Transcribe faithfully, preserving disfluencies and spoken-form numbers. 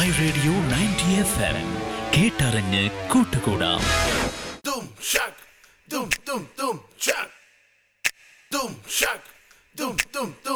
My radio ninety F M, കേട്ടറിഞ്ഞ് കൂട്ടുകൂടാം. Dum shak, dum dum dum shak, dum shak, dum dum dum.